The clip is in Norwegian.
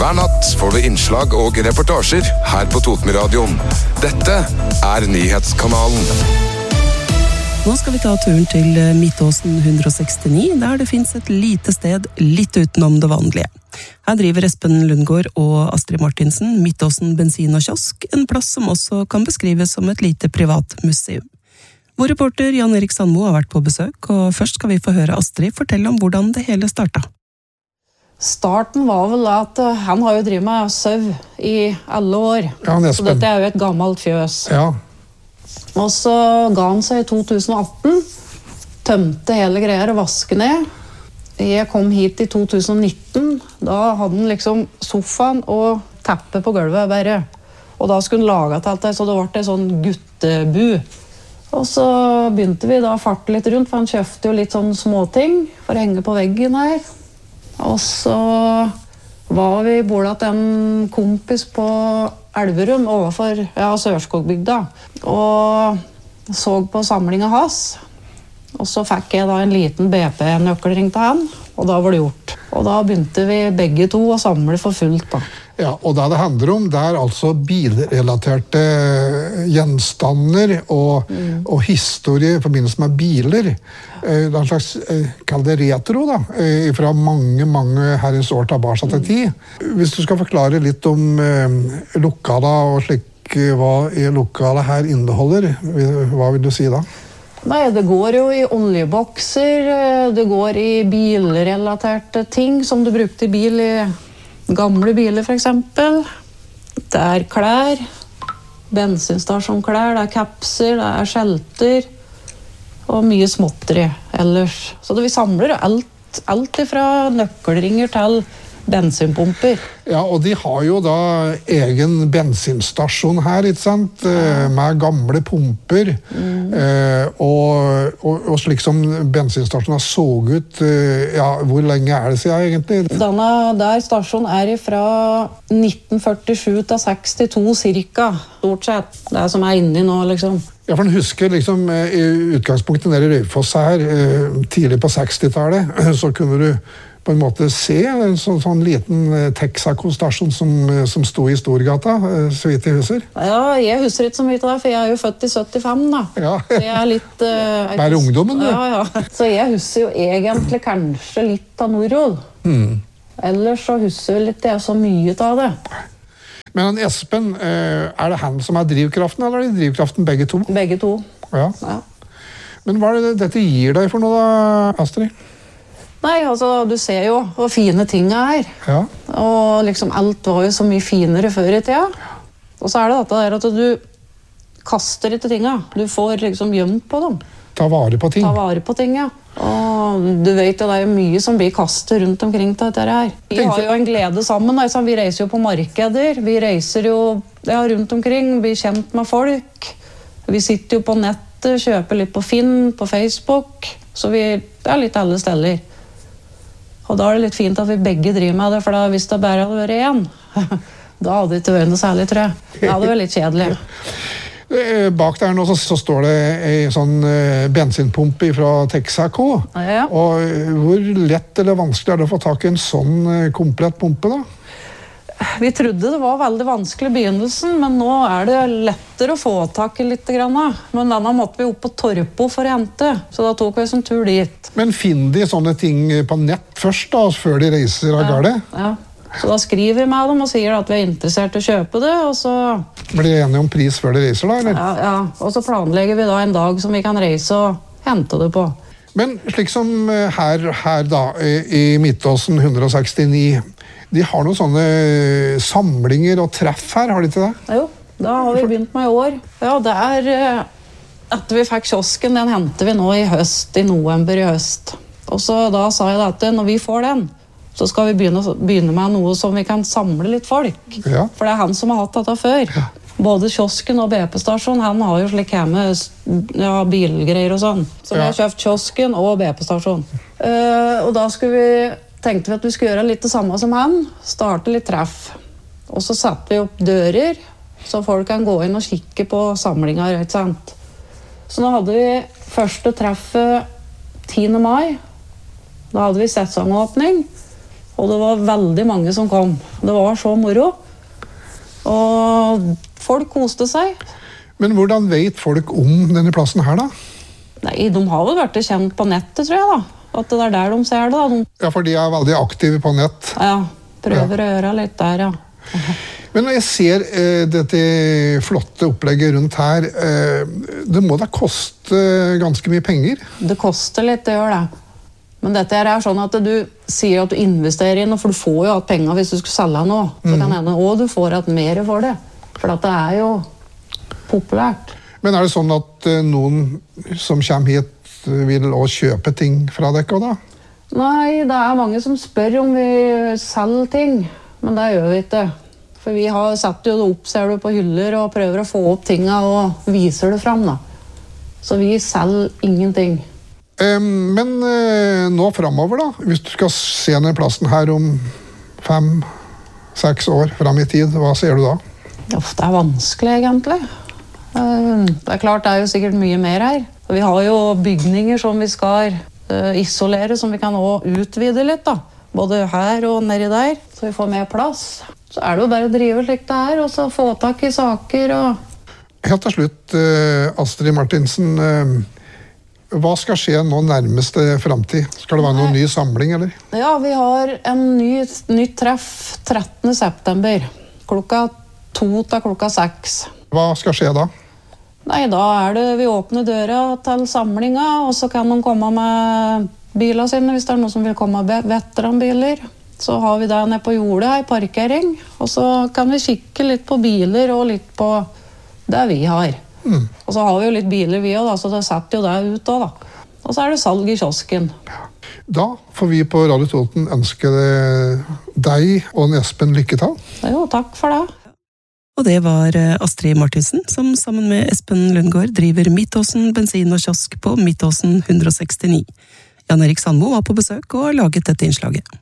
Hver natt får du innslag og reportasjer her på Totemi-radioen. Dette Nyhetskanalen. Nå skal vi ta turen til Midtåsen 169, der det finnes et lite sted litt utenom det vanlige. Her driver Espen Lundgaard og Astrid Martinsen Midtåsen bensin og kiosk, en plass som også kan beskrives som et lite privat museum. Vår reporter Jan Erik Sandmo har vært på besøk, og først skal vi få høre Astrid fortelle om hvordan det hele startet. Starten var vel at han har jo drivet med sau i alle år. Ja, så dette er jo et gammelt fjøs. Ja. Og så ga han seg i 2018, tømte hele greier og vaske ned. Jeg kom hit i 2019, da hadde han liksom sofaen og teppet på gulvet bare. Og da skulle han lage til alt det, så det ble en sånn guttebu. Og så begynte vi da å farte litt rundt, for han kjøpte jo litt sånn småting for å henge på veggen her. Og så var vi bordet til en kompis på Elverum overfor Sørskogbygda og så på samlingen hans. Og så fikk jeg da en liten BP-nøkkelring til han, og da var det gjort. Og da begynte vi begge to å samle for fullt da. Ja, og det handler om, det altså bilrelaterte gjenstander og historie i forbindelse med biler. Det en slags, kall det retro da, fra mange herres år tilbake til tid. Hvis du skal forklare litt om lokalet og slik, hva lokalet her inneholder, hva vil du si da? Nei, det går jo i oljebokser, det går i bilrelaterte ting som du brukte i bil i gamle biler for eksempel. Det er klær, bensinstasjonklær, det er kapser, det er skjelter og mye småtteri ellers. Så vi samler alt fra nøkkelringer til bensinpumper. Ja, og de har jo da egen bensinstasjon her, ikke sant? Med gamle pumper. Og slik som bensinstasjonen så ut, hvor lenge er det siden egentlig? Denne der stasjonen er fra 1947 til 62 cirka, stort sett. Det som er inni nå, liksom. Ja, for en husker liksom i utgangspunktet nede i Røyfoss her, tidlig på 60-tallet, så kunne du på en måte se en sånn liten Texaco-stasjon som stod i Storgata, så vidt jeg husker. Ja, jeg husker ikke så mye av det, for jeg er jo født i 75 da. Ja. Så jeg er litt... Bare ungdommen, du. Ja. Så jeg husker jo egentlig kanskje litt av Norrol. Ellers så husker jeg litt så mye av det. Men Espen, er det han som er drivkraften, eller er det drivkraften begge to? Begge to. Ja. Men hva er det dette gir deg for noe da, Astrid? Nei, altså, du ser jo hvor fine ting er. Ja. Og liksom alt var jo så mye finere før i tida. Og så er det dette der at du kaster ikke tinga. Du får liksom gjemt på dem. Ta vare på ting. Ta vare på ting, ja. Og du vet jo, det er jo mye som blir kastet rundt omkring til dette her. Vi har jo en glede sammen, altså. Vi reiser jo på markeder. Vi reiser jo rundt omkring, blir kjent med folk. Vi sitter jo på nettet, kjøper litt på Finn, på Facebook. Så vi er litt alle steder. Og da er det litt fint at vi begge driver med det, for da, hvis det bare hadde vært en, da hadde det ikke vært noe særlig, tror jeg. Det hadde vært litt kjedelig. Bak der nå så står det en sånn bensinpumpe fra Texaco. Ja. Og hvor lett eller vanskelig er det å få tak i en sånn komplett pumpe da? Vi trodde det var veldig vanskelig i begynnelsen, men nå er det lettere å få tak i litt grann. Men denne måtte vi opp på Torpo for å hente, så da tok vi som tur dit. Men finner de sånne ting på nett først da, før de reiser av garde? Ja. Så da skriver vi med dem og sier at vi er interessert i å kjøpe det, og så... Blir de enige om pris før de reiser da, eller? Ja, og så planlegger vi da en dag som vi kan reise og hente det på. Men slik som her da, i Midtåsen 169, de har noen sånne samlinger og treff her, har de ikke det? Jo, da har vi begynt med i år. Ja, det er etter vi fikk kiosken, den henter vi nå i høst, i november i høst. Og så da sa jeg at når vi får den, så skal vi begynne med noe som vi kan samle litt folk. Ja. For det er han som har hatt dette før. Ja. Både kiosken og BP-stasjon, han har jo slik hjemme bilgreier og sånn. Så vi har kjøpt kiosken og BP-stasjon. Og da tenkte vi at vi skulle gjøre litt det samme som han, starte litt treff. Og så satte vi opp dører, så folk kan gå inn og kikke på samlinger, ikke sant? Så nå hadde vi første treffet 10. mai. Da hadde vi sesongåpning, og det var veldig mange som kom. Det var så moro. Og folk koste seg. Men hvordan vet folk om denne plassen her da? Nei, de har vel vært kjent på nettet, tror jeg da. At det der de ser det da. Ja, for de er veldig aktive på nett. Ja, prøver å gjøre litt der, ja. Men når jeg ser dette flotte opplegget rundt her, det må da koste ganske mye penger? Det koster litt, det gjør det. Men dette er sånn at du sier at du investerer i noe, for du får jo hatt penger hvis du skulle selge noe. Så kan hende, og du får hatt mer for det. For det er jo populært. Men er det sånn at noen som kommer hit vil også kjøpe ting fra dere da? Nei, det er mange som spør om vi selger ting, men det gjør vi ikke. For vi har satt jo det opp, ser du, på hyller og prøver å få opp tingene og viser det fram da. Så vi selger ingenting. Men nå fremover da, hvis du skal se denne plassen her om 5-6 år frem i tid, hva ser du da? Det er vanskelig egentlig. Det er klart, det er jo sikkert mye mer her. Vi har jo bygninger som vi skal isolere, som vi kan også utvide litt da. Både her og nedi der, så vi får mer plass. Så er det jo bare å drive slik det her, og så få tak i saker og... Helt til slutt, Astrid Martinsen, hva skal skje nå nærmeste fremtid? Skal det være noen ny samling, eller? Ja, vi har en nytt treff 13. september, klokka 2 til klokka 6. Hva skal skje da? Nei, da er det vi åpner døra til samlinga, og så kan de komme med bilene sine, hvis det er noen som vil komme med veteranbiler. Så har vi det nede på jordet her, parkering, og så kan vi kikke litt på biler og litt på det vi har. Og så har vi jo litt biler vi også, da, så det setter jo det ut også, da. Og så er det salg i kiosken. Da får vi på Radio Toten ønske deg og Espen lykke til. Jo, takk for det. Og det var Astrid Martinsen, som sammen med Espen Lundgaard driver Midtåsen bensin og kiosk på Midtåsen 169. Jan Erik Sandmo var på besøk og laget dette innslaget.